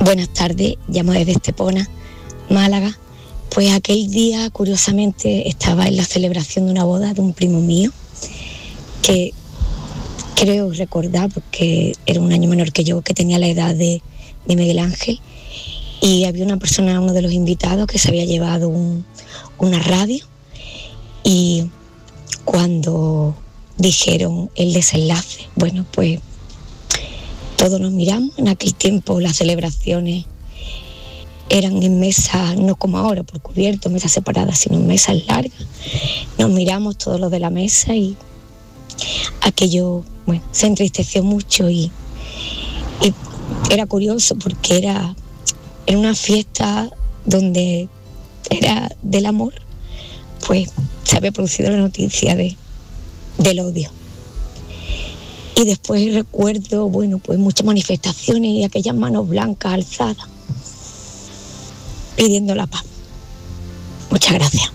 Buenas tardes, llamo desde Estepona, Málaga. Pues aquel día, curiosamente, estaba en la celebración de una boda de un primo mío, que creo recordar, porque era un año menor que yo, que tenía la edad de Miguel Ángel, y había una persona, uno de los invitados, que se había llevado una radio, y cuando dijeron el desenlace, bueno, pues todos nos miramos. En aquel tiempo las celebraciones eran en mesas, no como ahora, por cubierto, mesas separadas, sino en mesas largas. Nos miramos todos los de la mesa y aquello, bueno, se entristeció mucho y era curioso porque era una fiesta donde era del amor, pues se había producido la noticia del odio. Y después recuerdo, bueno, pues muchas manifestaciones y aquellas manos blancas alzadas pidiendo la paz. Muchas gracias.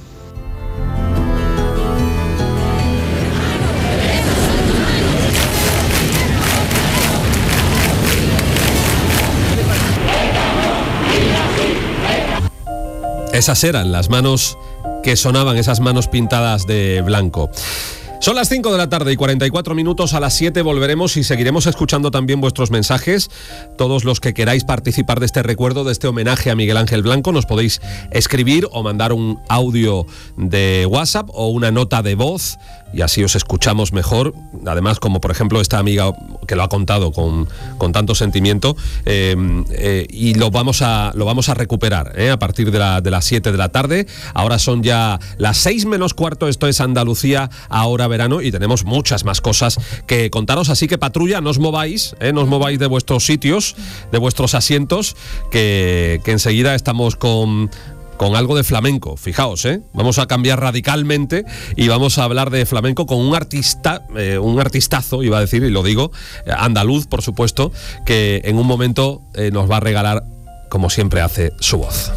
Esas eran las manos que sonaban, esas manos pintadas de blanco. Son las 5 de la tarde y 44 minutos. A las 7 volveremos y seguiremos escuchando también vuestros mensajes. Todos los que queráis participar de este recuerdo, de este homenaje a Miguel Ángel Blanco, nos podéis escribir o mandar un audio de WhatsApp o una nota de voz y así os escuchamos mejor. Además, como por ejemplo esta amiga que lo ha contado con tanto sentimiento, y lo vamos a recuperar a partir de las 7 de la tarde. Ahora son ya las 6 menos cuarto. Esto es Andalucía Ahora Verano y tenemos muchas más cosas que contaros, así que patrulla, no os mováis de vuestros sitios, de vuestros asientos, que enseguida estamos con algo de flamenco. Fijaos, vamos a cambiar radicalmente y vamos a hablar de flamenco con un artistazo, iba a decir, y lo digo, andaluz, por supuesto, que en un momento nos va a regalar, como siempre hace, su voz.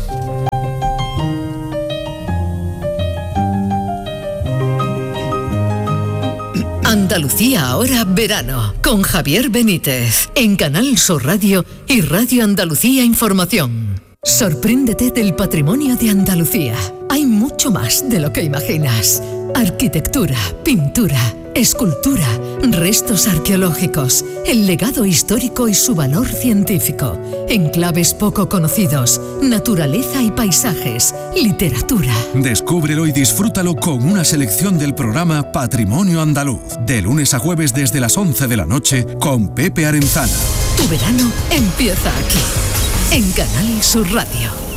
Andalucía Ahora Verano, con Javier Benítez, en Canal Sur Radio y Radio Andalucía Información. Sorpréndete del patrimonio de Andalucía. Hay mucho más de lo que imaginas. Arquitectura, pintura, escultura, restos arqueológicos, el legado histórico y su valor científico, enclaves poco conocidos, naturaleza y paisajes, literatura. Descúbrelo y disfrútalo con una selección del programa Patrimonio Andaluz, de lunes a jueves desde las 11 de la noche con Pepe Arenzana. Tu verano empieza aquí, en Canal Sur Radio.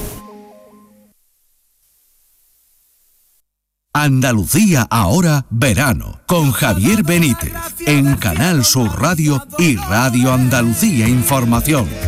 Andalucía Ahora Verano, con Javier Benítez, en Canal Sur Radio y Radio Andalucía Información.